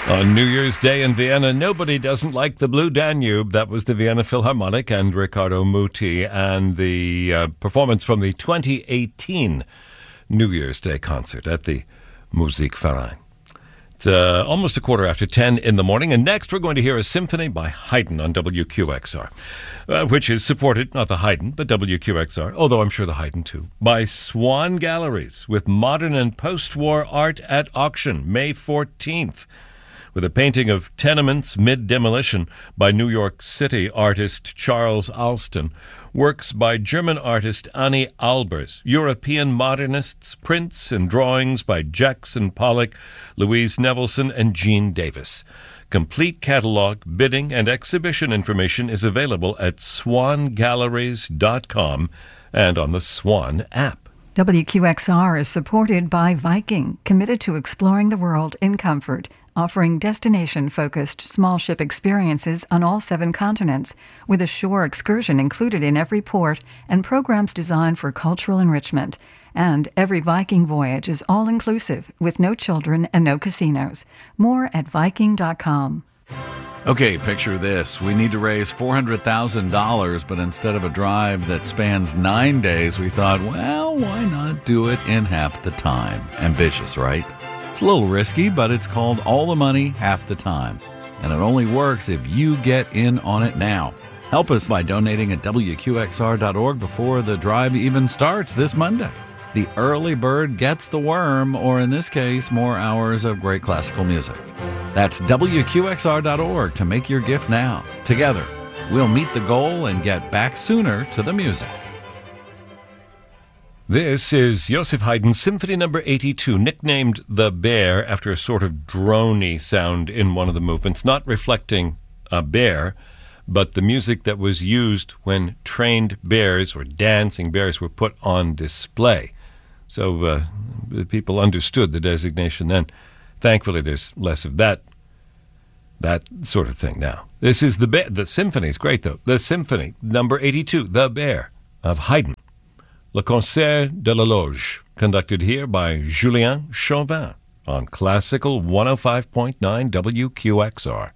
On New Year's Day in Vienna, nobody doesn't like the Blue Danube. That was the Vienna Philharmonic and Riccardo Muti, and the performance from the 2018 New Year's Day concert at the Musikverein. It's almost 10:15 in the morning, and next we're going to hear a symphony by Haydn on WQXR, which is supported, not the Haydn, but WQXR, although I'm sure the Haydn too, by Swan Galleries with modern and post-war art at auction, May 14th. With a painting of tenements mid-demolition by New York City artist Charles Alston, works by German artist Annie Albers, European modernists, prints and drawings by Jackson Pollock, Louise Nevelson, and Gene Davis. Complete catalog, bidding, and exhibition information is available at swangalleries.com and on the Swan app. WQXR is supported by Viking, committed to exploring the world in comfort, offering destination-focused small ship experiences on all 7 continents, with a shore excursion included in every port and programs designed for cultural enrichment. And every Viking voyage is all-inclusive, with no children and no casinos. More at Viking.com. Okay, picture this. We need to raise $400,000, but instead of a drive that spans 9 days, we thought, well, why not do it in half the time? Ambitious, right? It's a little risky, but it's called All the Money, Half the Time. And it only works if you get in on it now. Help us by donating at WQXR.org before the drive even starts this Monday. The early bird gets the worm, or in this case, more hours of great classical music. That's WQXR.org to make your gift now. Together, we'll meet the goal and get back sooner to the music. This is Joseph Haydn's Symphony No. 82, nicknamed The Bear after a sort of drony sound in one of the movements, not reflecting a bear, but the music that was used when trained bears or dancing bears were put on display. So people understood the designation then. Thankfully, there's less of that sort of thing now. This is The Bear. The symphony is great, though. The Symphony No. 82, The Bear, of Haydn. Le Concert de la Loge, conducted here by Julien Chauvin on Classical 105.9 WQXR.